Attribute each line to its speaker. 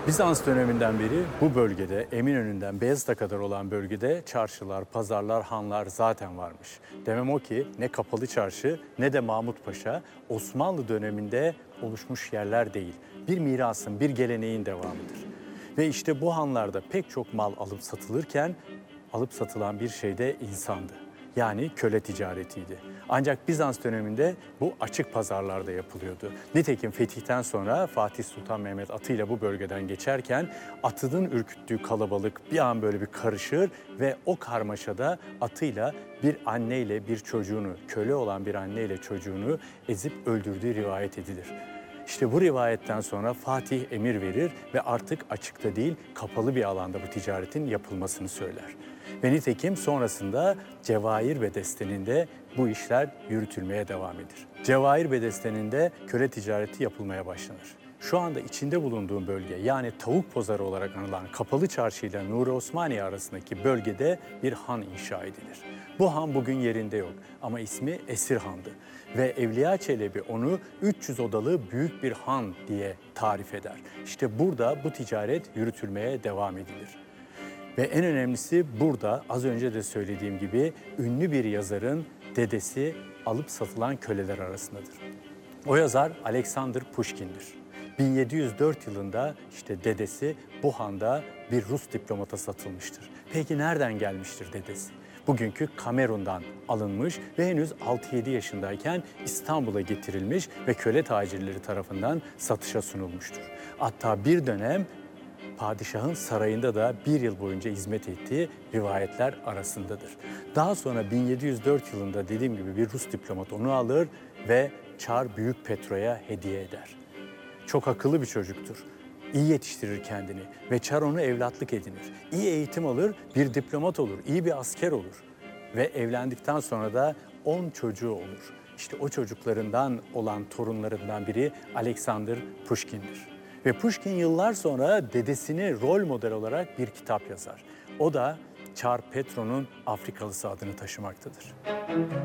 Speaker 1: Bizans döneminden beri bu bölgede, Eminönü'nden Beyazıt'a kadar olan bölgede çarşılar, pazarlar, hanlar zaten varmış. Demem o ki ne Kapalı Çarşı ne de Mahmut Paşa Osmanlı döneminde oluşmuş yerler değil. Bir mirasın, bir geleneğin devamıdır. Ve işte bu hanlarda pek çok mal alıp satılırken alıp satılan bir şey de insandı. Yani köle ticaretiydi. Ancak Bizans döneminde bu açık pazarlarda yapılıyordu. Nitekim fetihten sonra Fatih Sultan Mehmet atıyla bu bölgeden geçerken atının ürküttüğü kalabalık bir an böyle bir karışır ve o karmaşada atıyla bir anneyle bir çocuğunu, köle olan bir anneyle çocuğunu ezip öldürdüğü rivayet edilir. İşte bu rivayetten sonra Fatih emir verir ve artık açıkta değil kapalı bir alanda bu ticaretin yapılmasını söyler. Ve nitekim sonrasında Cevahir Bedesteninde bu işler yürütülmeye devam edilir. Cevahir Bedesteninde köle ticareti yapılmaya başlanır. Şu anda içinde bulunduğum bölge yani Tavuk Pazarı olarak anılan Kapalı Çarşı ile Nuri Osmaniye arasındaki bölgede bir han inşa edilir. Bu han bugün yerinde yok ama ismi Esir Han'dı. Ve Evliya Çelebi onu 300 odalı büyük bir han diye tarif eder. İşte burada bu ticaret yürütülmeye devam edilir. Ve en önemlisi burada az önce de söylediğim gibi ünlü bir yazarın dedesi alıp satılan köleler arasındadır. O yazar Alexander Pushkin'dir. 1704 yılında işte dedesi bu handa bir Rus diplomata satılmıştır. Peki nereden gelmiştir dedesi? Bugünkü Kamerun'dan alınmış ve henüz 6-7 yaşındayken İstanbul'a getirilmiş ve köle tacirleri tarafından satışa sunulmuştur. Hatta bir dönem padişahın sarayında da bir yıl boyunca hizmet ettiği rivayetler arasındadır. Daha sonra 1704 yılında dediğim gibi bir Rus diplomat onu alır ve Çar Büyük Petro'ya hediye eder. Çok akıllı bir çocuktur. İyi yetiştirir kendini ve Çar onu evlatlık edinir. İyi eğitim alır, bir diplomat olur, iyi bir asker olur. Ve evlendikten sonra da 10 çocuğu olur. İşte o çocuklarından olan torunlarından biri Alexander Pushkin'dir. Ve Pushkin yıllar sonra dedesini rol model olarak bir kitap yazar. O da Çar Petro'nun Afrikalısı adını taşımaktadır.